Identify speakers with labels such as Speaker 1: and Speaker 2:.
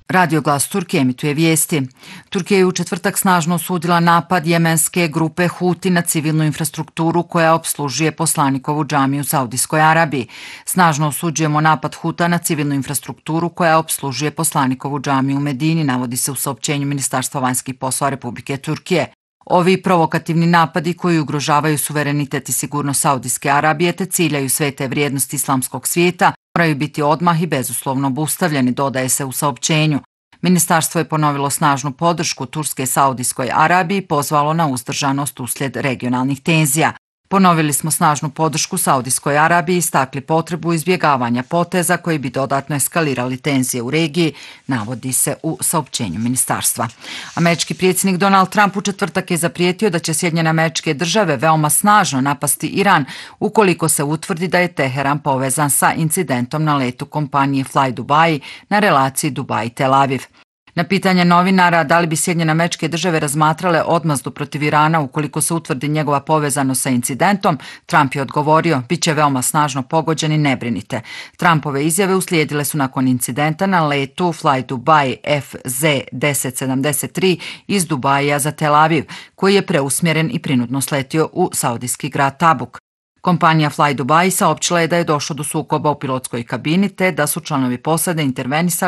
Speaker 1: Radio Glas Turke emituje vijesti. Turkija je u četvrtak snažno osudila napad jemenske grupe Huti na civilnu infrastrukturu koja opslužuje poslanikovu džamiju u Saudijskoj Arabiji. Snažno osuđujemo napad Huta na civilnu infrastrukturu koja opslužuje poslanikovu džamiju u Medini, navodi se u saopćenju Ministarstva vanjskih poslova Republike Turkije. Ovi provokativni napadi koji ugrožavaju suverenitet i sigurnost Saudijske Arabije te ciljaju svete vrijednosti islamskog svijeta moraju biti odmah i bezuslovno obustavljeni, dodaje se u saopćenju. Ministarstvo je ponovilo snažnu podršku Turske Saudijskoj Arabiji i pozvalo na uzdržanost uslijed regionalnih tenzija. Ponovili smo snažnu podršku Saudijskoj Arabiji i istakli potrebu izbjegavanja poteza koji bi dodatno eskalirali tenzije u regiji, navodi se u saopćenju ministarstva. Američki predsjednik Donald Trump u četvrtak je zaprijetio da će Sjedinjene Američke Države veoma snažno napasti Iran ukoliko se utvrdi da je Teheran povezan sa incidentom na letu kompanije Fly Dubai na relaciji Dubai-Tel Aviv. Na pitanje novinara da li bi Sjedinjene Američke Države razmatrale odmazdu protiv Irana ukoliko se utvrdi njegova povezanost sa incidentom, Trump je odgovorio: "Bit će veoma snažno pogođeni, ne brinite." Trumpove izjave uslijedile su nakon incidenta na letu Fly Dubai FZ-1073 iz Dubaija za Tel Aviv, koji je preusmjeren i prinudno sletio u saudijski grad Tabuk. Kompanija Fly Dubai saopćila je da je došlo do sukoba u pilotskoj kabini te da su članovi posade intervenisali